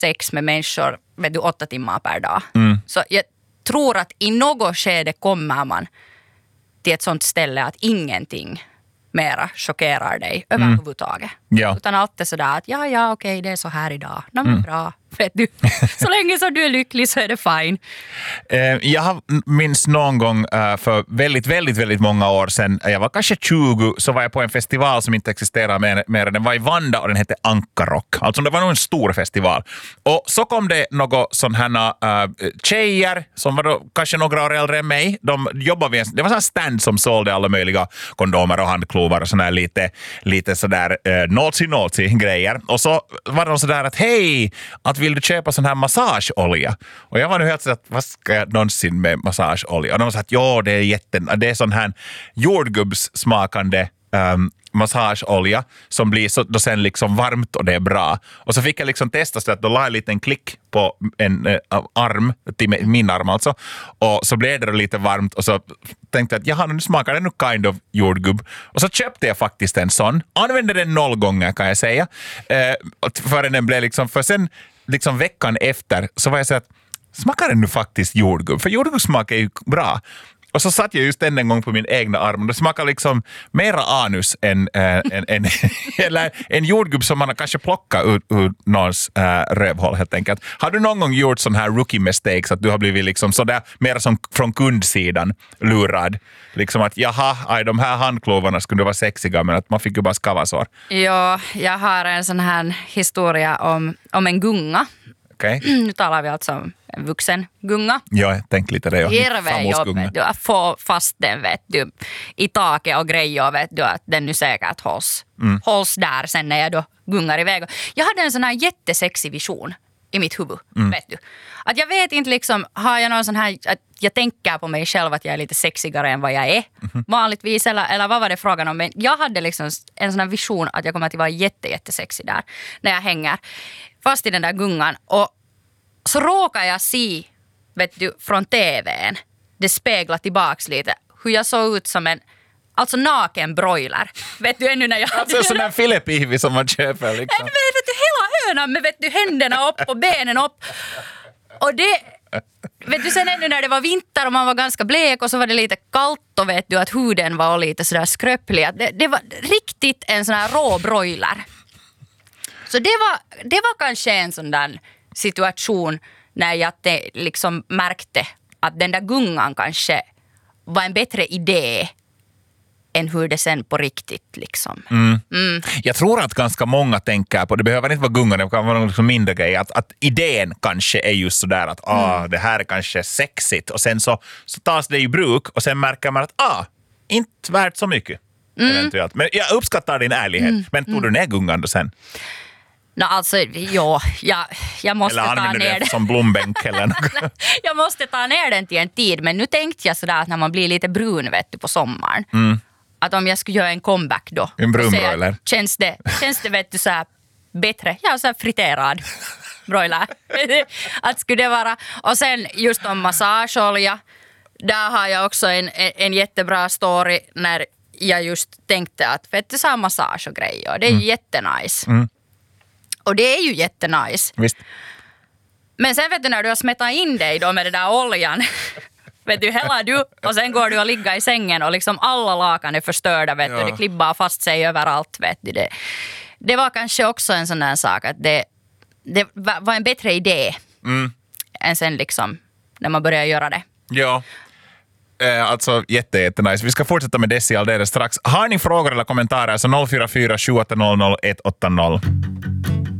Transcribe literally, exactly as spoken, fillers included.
sex med människor vet du, åtta timmar per dag. Mm. Så jag tror att i något skede kommer man till ett sånt ställe att ingenting mera chockerar dig mm. överhuvudtaget. Ja. Utan allt är sådär att ja, ja, okej, okay, det är så här idag. Nå, men mm. bra. Vet du. Så länge som du är lycklig så är det fine. Eh, jag har minns någon gång eh, för väldigt, väldigt, väldigt många år sedan, jag var kanske tjugo, så var jag på en festival som inte existerar mer, mer. Den var i Vanda och den hette Ankarock. Alltså det var nog en stor festival. Och så kom det några sådana här äh, tjejer som var då kanske några år äldre än mig. De jobbade vid en, det var en stand som sålde alla möjliga kondomer och handklovar och sådana här lite, lite sådär äh, nolsi-nolsi grejer. Och så var de sådär att hej, att vill du köpa sån här massageolja? Och jag var nu helt så att vad ska jag någonsin med massageolja? Och de sa att ja, det är jätten, det är sån här jordgubbssmakande um, massageolja som blir så då sen liksom varmt och det är bra. Och så fick jag liksom testa så att då la en liten klick på en äh, arm, till min arm alltså. Och så blev det då lite varmt och så tänkte jag att jaha, nu smakar det nog kind of jordgubb. Och så köpte jag faktiskt en sån. Använde den noll gånger kan jag säga. Eh, för den blev liksom, för sen liksom veckan efter så var jag så att smakar den nu faktiskt jordgubb? För jordgubbssmak är ju bra. Och så satt jag just en gång på min egna arm och det smakar liksom mera anus än äh, en, en, eller en jordgubb som man har kanske plockat ur, ur någons äh, rövhåll helt enkelt. Har du någon gång gjort sån här rookie mistakes att du har blivit liksom sådär mera som från kundsidan lurad? Liksom att jaha, aj, de här handklovarna skulle vara sexiga men att man fick ju bara skavasår. Ja, jag har en sån här historia om, om en gunga. Okay. Nu talar vi alltså om en vuxen gunga. Ja, jag tänkte lite det. Hirveä jobb, vet du, att få fast den vet du, i taket och grejer, vet du, att den nu säkert hålls, mm. hålls där sen när jag då gungar iväg. Jag hade en sån här jättesexig vision i mitt huvud, mm. vet du. Att jag vet inte liksom, har jag någon sån här, att jag tänker på mig själv att jag är lite sexigare än vad jag är mm. vanligtvis, eller, eller vad var det frågan om? Men jag hade liksom en sån här vision att jag kommer att vara jätte, jättesexig där när jag hänger fast i den där gungan. Och så råkar jag se, vet du, från tvn, det speglar tillbaks lite, hur jag såg ut som en, alltså naken broiler. Vet du, ännu när jag hade... Alltså sån där filipihvi som man köper liksom. Vet du, hela hönan med, vet du, händerna upp och benen upp. Och det... Vet du, sen ännu när det var vinter och man var ganska blek och så var det lite kallt och vet du att huden var lite sådär skröplig. Det, det var riktigt en sån här rå broiler. Så det var, det var kanske en sån där situation när jag te, liksom märkte att den där gungan kanske var en bättre idé än hur det sen på riktigt liksom. Mm. Mm. Jag tror att ganska många tänker på, det behöver inte vara gungan, det kan vara någon mindre grej, att, att idén kanske är just sådär att mm. ah, det här är kanske sexigt och sen så, så tas det i bruk och sen märker man att ah, inte värt så mycket mm. eventuellt. Men jag uppskattar din ärlighet. Mm. Men tog du ner gungan då sen? No, alltså, ja, jag, jag måste eller ta ner den som blombänk eller något. Jag måste ta ner den till en tid, men nu tänkte jag sådär att när man blir lite brun vet du, på sommaren, mm. att om jag skulle göra en comeback då. En brunbroiler. Känns det, känns det vet du, så här bättre? Ja, så här friterad broiler. Att skulle det vara. Och sen just om massageolja, där har jag också en, en jättebra story när jag just tänkte att vet du, så här massage och grejer, det är mm. jättenice. Mm. Och det är ju jättenice. Visst. Men sen vet du när du har smettat in dig då med den där oljan, vet du, hela du och sen går du och ligga i sängen och liksom alla lakan är förstörda, vet ja. du, det klibbar fast sig överallt, vet du. Det, det var kanske också en sån där sak att det, det var en bättre idé mm. än sen liksom när man börjar göra det. Ja. Eh, alltså jätte, jätte nice. Vi ska fortsätta med Desi alldeles strax. Har ni frågor eller kommentarer så noll fyra fyra sju åtta noll noll ett åtta noll.